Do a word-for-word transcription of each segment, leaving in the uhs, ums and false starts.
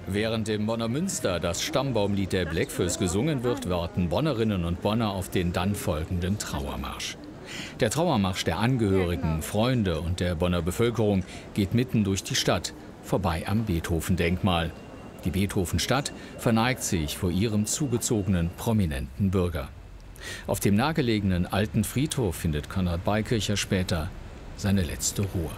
Während im Bonner Münster das Stammbaumlied der Blackfoes gesungen wird, warten Bonnerinnen und Bonner auf den dann folgenden Trauermarsch. Der Trauermarsch der Angehörigen, Freunde und der Bonner Bevölkerung geht mitten durch die Stadt, vorbei am Beethoven-Denkmal. Die Beethoven-Stadt verneigt sich vor ihrem zugezogenen, prominenten Bürger. Auf dem nahegelegenen alten Friedhof findet Konrad Beikircher später seine letzte Ruhe.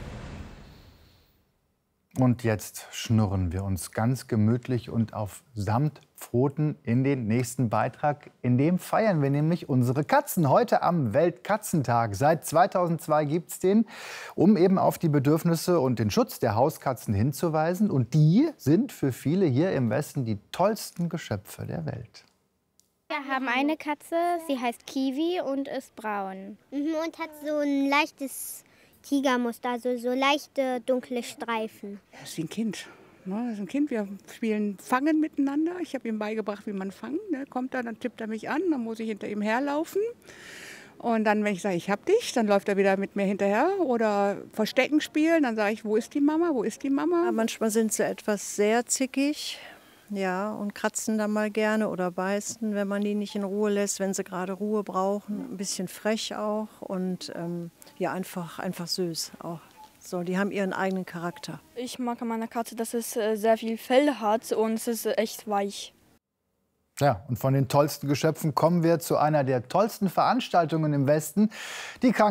Und jetzt schnurren wir uns ganz gemütlich und auf Samtpfoten in den nächsten Beitrag. In dem feiern wir nämlich unsere Katzen heute am Weltkatzentag. Seit zweitausendzwei gibt es den, um eben auf die Bedürfnisse und den Schutz der Hauskatzen hinzuweisen. Und die sind für viele hier im Westen die tollsten Geschöpfe der Welt. Wir haben eine Katze, sie heißt Kiwi und ist braun. Und hat so ein leichtes Tigermuster, also so leichte dunkle Streifen. Das ist wie ein Kind. Das ist ein Kind. Wir spielen Fangen miteinander. Ich habe ihm beigebracht, wie man fangt. Der kommt da, dann tippt er mich an, dann muss ich hinter ihm herlaufen. Und dann, wenn ich sage, ich hab dich, dann läuft er wieder mit mir hinterher. Oder Verstecken spielen, dann sage ich, wo ist die Mama, wo ist die Mama? Ja, manchmal sind sie etwas sehr zickig. Ja, und kratzen dann mal gerne oder beißen, wenn man die nicht in Ruhe lässt, wenn sie gerade Ruhe brauchen. Ein bisschen frech auch und ähm, ja, einfach, einfach süß auch. So, die haben ihren eigenen Charakter. Ich mag an meiner Katze, dass es äh, sehr viel Fell hat und es ist äh, echt weich. Ja, und von den tollsten Geschöpfen kommen wir zu einer der tollsten Veranstaltungen im Westen. Die